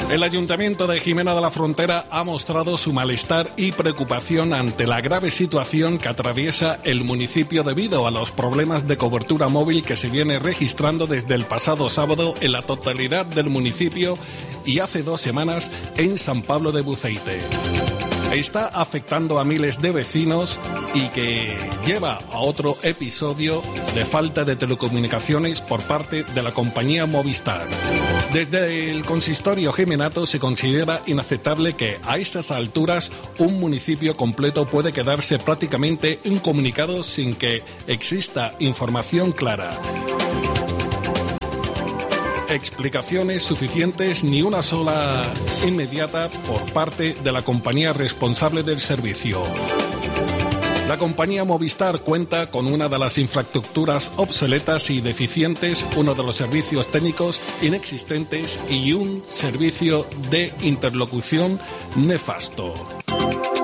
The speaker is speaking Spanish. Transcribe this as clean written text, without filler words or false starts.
El Ayuntamiento de Jimena de la Frontera ha mostrado su malestar y preocupación ante la grave situación que atraviesa el municipio debido a los problemas de cobertura móvil que se viene registrando desde el pasado sábado en la totalidad del municipio y hace 2 semanas en San Pablo de Buceite. Está afectando a miles de vecinos y que lleva a otro episodio de falta de telecomunicaciones por parte de la compañía Movistar. Desde el consistorio jimenato se considera inaceptable que a estas alturas un municipio completo puede quedarse prácticamente incomunicado sin que exista información clara, explicaciones suficientes ni una sola inmediata por parte de la compañía responsable del servicio. La compañía Movistar cuenta con una de las infraestructuras obsoletas y deficientes, uno de los servicios técnicos inexistentes y un servicio de interlocución nefasto.